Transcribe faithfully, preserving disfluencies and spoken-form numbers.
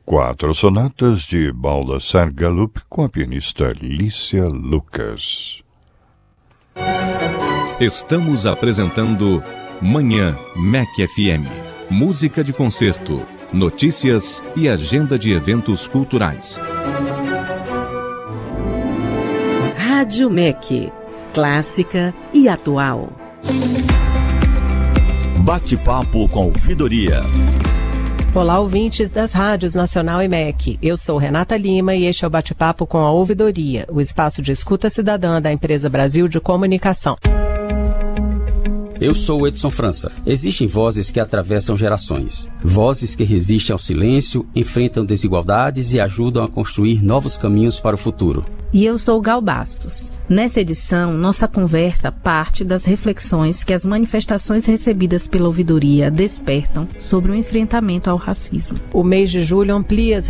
Quatro sonatas de Baldassare Galuppi com a pianista Lícia Lucas. Estamos apresentando Manhã M E C F M. Música de concerto, notícias e agenda de eventos culturais. Rádio M E C, clássica e atual. Bate-papo com ouvidoria. Olá, ouvintes das rádios Nacional e M E C. Eu sou Renata Lima e este é o Bate-papo com a Ouvidoria, o espaço de escuta cidadã da Empresa Brasil de Comunicação. Eu sou Edson França. Existem vozes que atravessam gerações. Vozes que resistem ao silêncio, enfrentam desigualdades e ajudam a construir novos caminhos para o futuro. E eu sou Gal Bastos. Nessa edição, nossa conversa parte das reflexões que as manifestações recebidas pela ouvidoria despertam sobre o enfrentamento ao racismo. O mês de julho amplia as